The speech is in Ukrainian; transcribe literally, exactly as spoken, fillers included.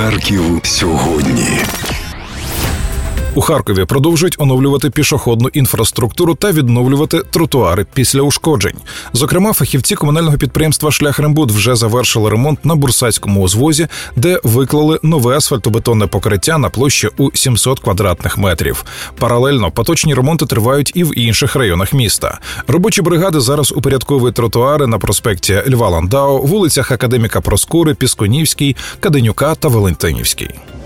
Харків сьогодні. У Харкові продовжують оновлювати пішохідну інфраструктуру та відновлювати тротуари після ушкоджень. Зокрема, фахівці комунального підприємства «Шляхрембуд» вже завершили ремонт на Бурсацькому узвозі, де виклали нове асфальтобетонне покриття на площі у сімсот квадратних метрів. Паралельно поточні ремонти тривають і в інших районах міста. Робочі бригади зараз упорядковують тротуари на проспекті Льва Ландау, вулицях Академіка Проскури, Піскунівській, Каденюка та Валентинівській.